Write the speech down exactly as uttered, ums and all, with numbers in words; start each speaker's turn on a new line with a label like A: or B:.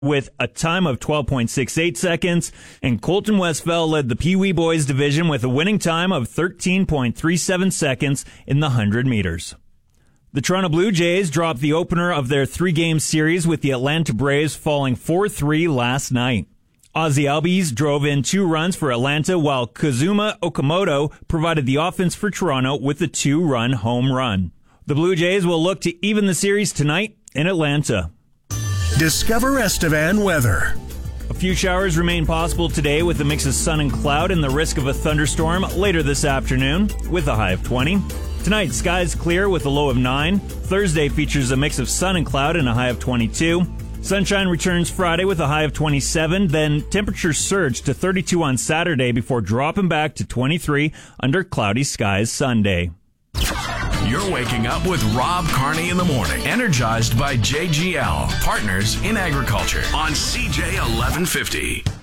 A: with a time of twelve point six eight seconds, and Colton Westphal led the Pee Wee Boys division with a winning time of thirteen point three seven seconds in the one hundred meters. The Toronto Blue Jays dropped the opener of their three-game series with the Atlanta Braves falling four three last night. Ozzie Albies drove in two runs for Atlanta, while Kazuma Okamoto provided the offense for Toronto with a two-run home run. The Blue Jays will look to even the series tonight in Atlanta.
B: Discover Estevan weather.
A: A few showers remain possible today with a mix of sun and cloud and the risk of a thunderstorm later this afternoon with a high of twenty. Tonight, skies clear with a low of nine. Thursday features a mix of sun and cloud and a high of twenty-two. Sunshine returns Friday with a high of twenty-seven. Then temperatures surge to thirty-two on Saturday before dropping back to twenty-three under cloudy skies Sunday.
C: You're waking up with Rob Carney in the morning, energized by J G L, Partners in Agriculture on C J eleven fifty.